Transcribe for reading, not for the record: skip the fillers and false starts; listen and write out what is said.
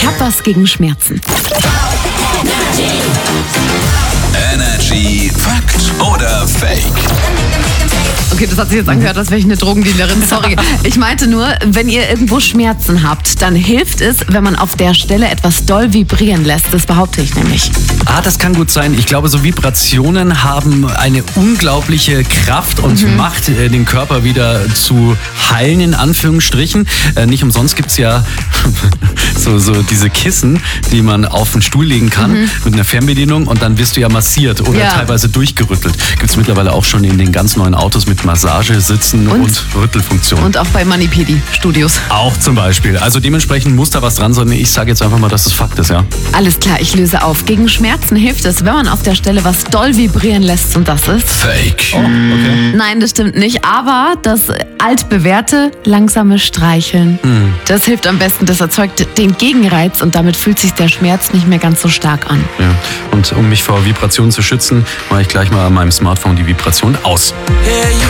Ich habe was gegen Schmerzen. Energy Fakt oder Fake? Okay, das hat sich jetzt angehört, als wäre ich eine Drogendealerin. Sorry. Ich meinte nur, wenn ihr irgendwo Schmerzen habt, dann hilft es, wenn man auf der Stelle etwas doll vibrieren lässt. Das behaupte ich nämlich. Das kann gut sein. Ich glaube, so Vibrationen haben eine unglaubliche Kraft und Macht, den Körper wieder zu heilen, in Anführungsstrichen. Nicht umsonst gibt's ja so diese Kissen, die man auf den Stuhl legen kann mit einer Fernbedienung und dann wirst du ja massiert oder teilweise durchgerüttelt. Gibt's mittlerweile auch schon in den ganz neuen Autos mit Massagesitzen und Rüttelfunktion. Und auch bei Manipedi-Studios. Auch zum Beispiel. Also dementsprechend muss da was dran sein. Ich sage jetzt einfach mal, dass es Fakt ist, ja. Alles klar, ich löse auf. Gegen Schmerzen hilft es, wenn man auf der Stelle was doll vibrieren lässt und das ist... Fake. Oh, okay. Nein, das stimmt nicht, aber das altbewährte langsame Streicheln, das hilft am besten. Das erzeugt den Gegenreiz und damit fühlt sich der Schmerz nicht mehr ganz so stark an. Ja. Und um mich vor Vibrationen zu schützen, mache ich gleich mal an meinem Smartphone die Vibration aus. Yeah, you